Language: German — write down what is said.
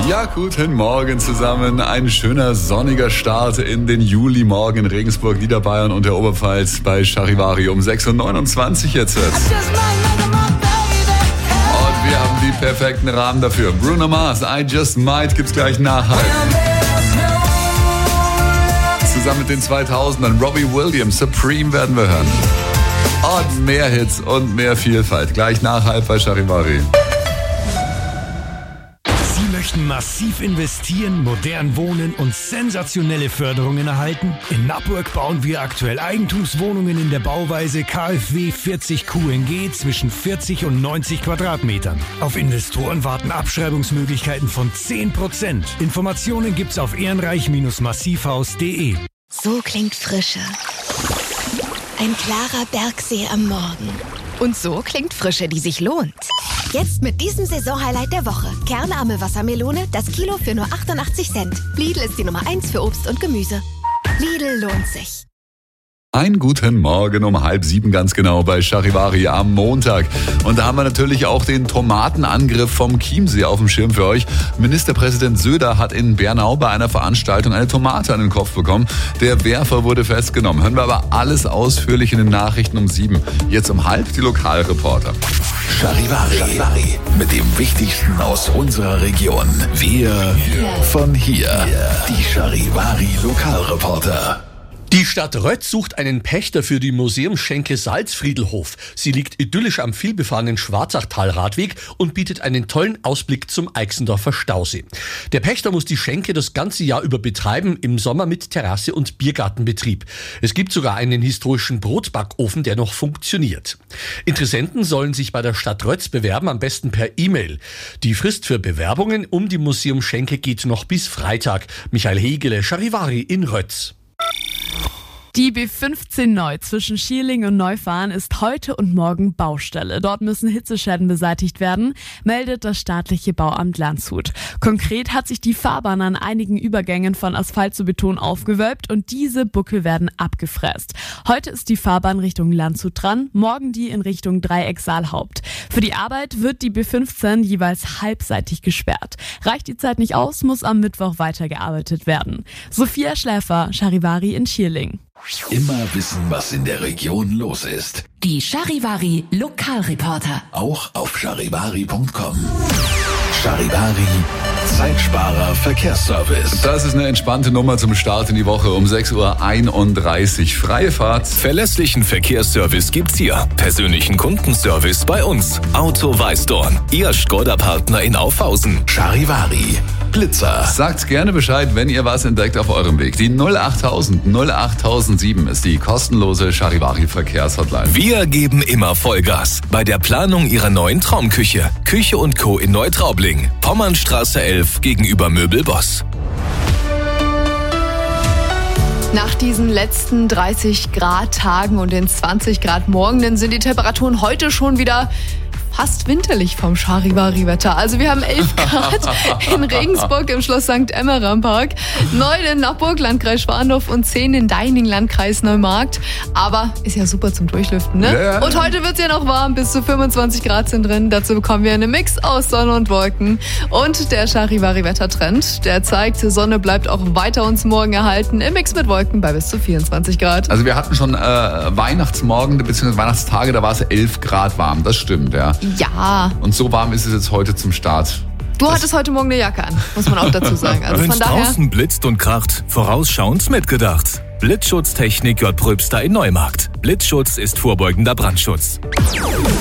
Ja, guten Morgen zusammen. Ein schöner sonniger Start in den Julimorgen in Regensburg, Niederbayern und der Oberpfalz bei Charivari um 6.29 Uhr jetzt. Und wir haben die perfekten Rahmen dafür. Bruno Mars, I Just Might gibt's gleich nachher. Zusammen mit den 2000ern Robbie Williams, Supreme werden wir hören. Und mehr Hits und mehr Vielfalt. Gleich nach bei Charivari. Sie möchten massiv investieren, modern wohnen und sensationelle Förderungen erhalten? In Nappburg bauen wir aktuell Eigentumswohnungen in der Bauweise KfW 40 QNG zwischen 40 und 90 Quadratmetern. Auf Investoren warten Abschreibungsmöglichkeiten von 10%. Informationen gibt's auf ehrenreich-massivhaus.de. So klingt Frische. Ein klarer Bergsee am Morgen. Und so klingt Frische, die sich lohnt. Jetzt mit diesem Saisonhighlight der Woche. Kernarme Wassermelone, das Kilo für nur 88 Cent. Lidl ist die Nummer 1 für Obst und Gemüse. Lidl lohnt sich. Einen guten Morgen um 6:30 ganz genau bei Charivari am Montag. Und da haben wir natürlich auch den Tomatenangriff vom Chiemsee auf dem Schirm für euch. Ministerpräsident Söder hat in Bernau bei einer Veranstaltung eine Tomate an den Kopf bekommen. Der Werfer wurde festgenommen. Hören wir aber alles ausführlich in den Nachrichten um 7. Jetzt um 6:30 die Lokalreporter. Charivari mit dem Wichtigsten aus unserer Region. Wir von hier. Die Charivari Lokalreporter. Die Stadt Rötz sucht einen Pächter für die Museumsschenke Salzfriedelhof. Sie liegt idyllisch am vielbefahrenen Schwarzachtal-Radweg und bietet einen tollen Ausblick zum Eichsendorfer Stausee. Der Pächter muss die Schenke das ganze Jahr über betreiben, im Sommer mit Terrasse und Biergartenbetrieb. Es gibt sogar einen historischen Brotbackofen, der noch funktioniert. Interessenten sollen sich bei der Stadt Rötz bewerben, am besten per E-Mail. Die Frist für Bewerbungen um die Museumsschenke geht noch bis Freitag. Michael Hegele, Charivari in Rötz. Die B15 neu zwischen Schierling und Neufahren ist heute und morgen Baustelle. Dort müssen Hitzeschäden beseitigt werden, meldet das staatliche Bauamt Landshut. Konkret hat sich die Fahrbahn an einigen Übergängen von Asphalt zu Beton aufgewölbt und diese Buckel werden abgefräst. Heute ist die Fahrbahn Richtung Landshut dran, morgen die in Richtung Dreieck Saalhaupt. Für die Arbeit wird die B15 jeweils halbseitig gesperrt. Reicht die Zeit nicht aus, muss am Mittwoch weitergearbeitet werden. Sophia Schläfer, Charivari in Schierling. Immer wissen, was in der Region los ist. Die Charivari Lokalreporter. Auch auf charivari.com. Charivari, Zeitsparer Verkehrsservice. Das ist eine entspannte Nummer zum Start in die Woche um 6.31 Uhr. Freie Fahrt. Verlässlichen Verkehrsservice gibt's hier. Persönlichen Kundenservice bei uns. Auto Weißdorn, Ihr Skoda-Partner in Aufhausen. Charivari, Blitzer. Sagt gerne Bescheid, wenn ihr was entdeckt auf eurem Weg. Die 08000 08007 ist die kostenlose Charivari Verkehrshotline. Wir geben immer Vollgas bei der Planung Ihrer neuen Traumküche. Küche & Co. in Neutraubling. Pommernstraße 11 gegenüber Möbelboss. Nach diesen letzten 30 Grad Tagen und den 20 Grad Morgenen sind die Temperaturen heute schon wieder fast winterlich vom Charivari-Wetter. Also wir haben 11 Grad in Regensburg im Schloss St. Emmerer im Park, 9 in Nappburg, Landkreis Schwandorf und 10 in Deining, Landkreis Neumarkt. Aber ist ja super zum Durchlüften, ne? Ja. Und heute wird's ja noch warm, bis zu 25 Grad sind drin. Dazu bekommen wir einen Mix aus Sonne und Wolken. Und der Charivari-Wettertrend, der zeigt, Sonne bleibt auch weiter uns morgen erhalten, im Mix mit Wolken bei bis zu 24 Grad. Also wir hatten schon Weihnachtsmorgen bzw. Weihnachtstage, da war es 11 Grad warm. Das stimmt, ja. Ja. Und so warm ist es jetzt heute zum Start. Du hattest heute Morgen eine Jacke an, muss man auch dazu sagen. Also Wenn's von daher draußen blitzt und kracht, vorausschauend mitgedacht. Blitzschutztechnik J. Pröbster in Neumarkt. Blitzschutz ist vorbeugender Brandschutz.